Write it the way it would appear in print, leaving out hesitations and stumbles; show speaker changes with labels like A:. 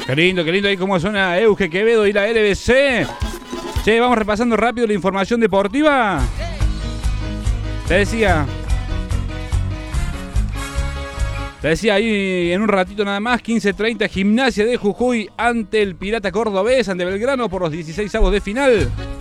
A: Qué lindo ahí cómo suena Euge Quevedo y la LBC. Che, vamos repasando rápido la información deportiva. Te decía ahí en un ratito nada más, 15:30, Gimnasia de Jujuy ante el Pirata Cordobés, ante Belgrano por los 16avos de final.